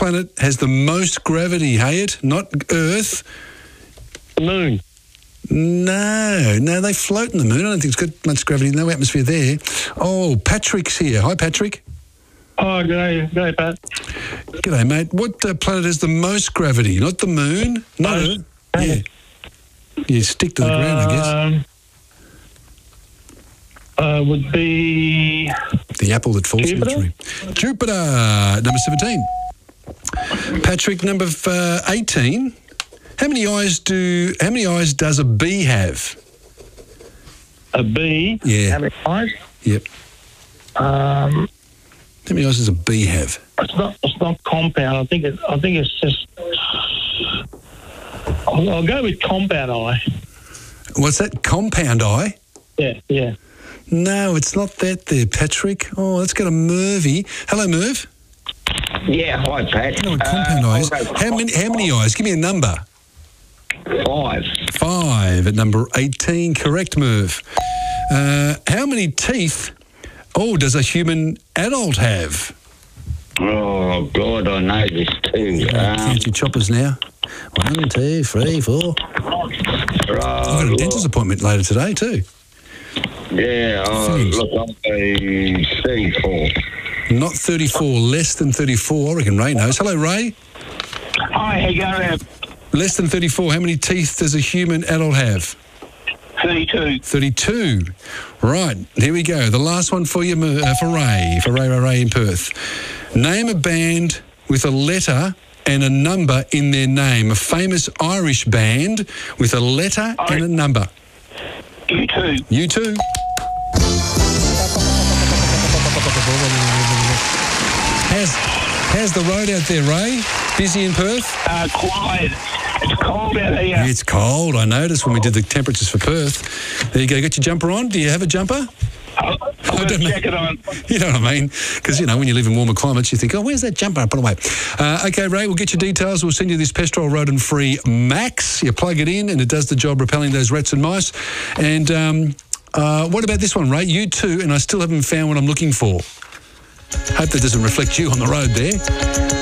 planet has the most gravity, Hayat? Not Earth. The moon. No, they float in the moon. I don't think it's got much gravity, no atmosphere there. Oh, Patrick's here. Hi, Patrick. Oh, g'day, Pat. G'day, mate. What planet has the most gravity? Not the moon? No. Yeah. You stick to the ground, I guess. Would be... The apple that falls from the tree. Jupiter, number 17. Patrick, number 18. How many eyes does a bee have? A bee? Yeah. How many eyes? Yep. How many eyes does a bee have? It's not compound. I think it's just. I'll go with compound eye. What's that? Compound eye? Yeah. No, it's not that there, Patrick. Oh, let's go to Mervy. Hello, Merv. Yeah, hi, Pat. You know what compound eye is? How many eyes? Give me a number. 5. 5 at number 18. Correct, Merv. How many teeth does a human adult have? Oh, God, I know this too. Count your choppers now. 1, 2, 3, 4. I've got a dentist appointment later today too. Yeah, look, I'll be 34. Not 34, less than 34. I reckon Ray knows. Hello, Ray. Hi, how you going? Less than 34. How many teeth does a human adult have? 32. 32. Right, here we go. The last one for you, for Ray in Perth. Name a band with a letter and a number in their name. A famous Irish band with a letter and a number. U2. U2. How's the road out there, Ray? Busy in Perth? Quiet. It's cold out here. It's cold, I noticed when we did the temperatures for Perth. There you go. Got your jumper on? Do you have a jumper? I've got a jacket on. You know what I mean? Because, when you live in warmer climates, you think, where's that jumper? I put it away. Okay, Ray, we'll get your details. We'll send you this Pestrol Rodent-Free Max. You plug it in and it does the job repelling those rats and mice. And what about this one, Ray? U2, and I still haven't found what I'm looking for. Hope that doesn't reflect you on the road there.